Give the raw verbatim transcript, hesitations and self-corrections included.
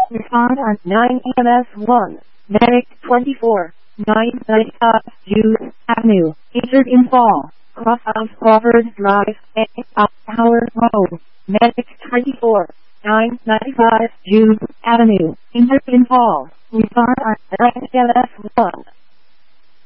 Respond on nine M S one. Medic twenty-four. nine ninety-five Hughes Avenue. Injured in fall. Crosshouse Crawford Drive. Tower Road. Medic twenty-four. nine ninety-five Hughes Avenue. Injured in fall. Respond on nine M S one.